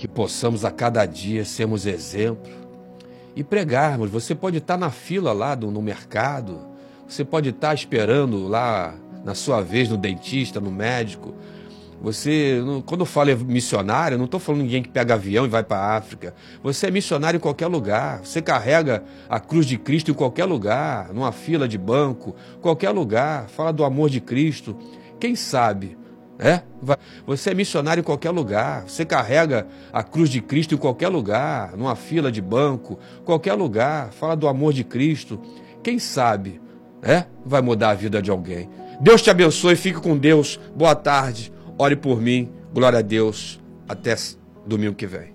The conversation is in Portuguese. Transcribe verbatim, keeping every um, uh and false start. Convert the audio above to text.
que possamos a cada dia sermos exemplo e pregarmos. Você pode estar na fila lá do, no mercado, você pode estar esperando lá na sua vez no dentista, no médico. Você, quando eu falo missionário, eu não estou falando de ninguém que pega avião e vai para a África. Você é missionário em qualquer lugar. Você carrega a cruz de Cristo em qualquer lugar, numa fila de banco, qualquer lugar. Fala do amor de Cristo. Quem sabe? É? Você é missionário em qualquer lugar. Você carrega a cruz de Cristo em qualquer lugar, numa fila de banco, qualquer lugar. Fala do amor de Cristo. Quem sabe? É? Vai mudar a vida de alguém. Deus te abençoe. Fique com Deus. Boa tarde. Ore por mim, glória a Deus, até domingo que vem.